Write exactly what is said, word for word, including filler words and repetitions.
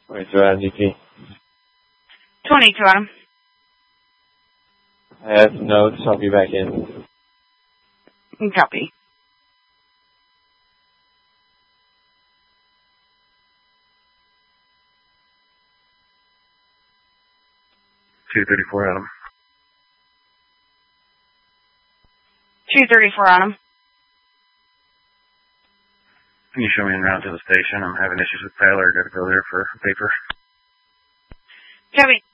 twenty-two Adam D P. twenty-two Adam. I have notes. I'll be back in. Copy. two thirty-four Adam. two thirty-four Adam. Can you show me en route to the station? I'm having issues with Tyler. I gotta go there for paper. Copy.